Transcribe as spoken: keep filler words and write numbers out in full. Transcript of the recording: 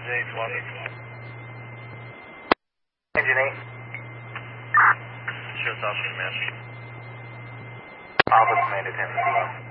Engine one. Engine eight. Sure, it's Alpha Command. Alpha Command, attention.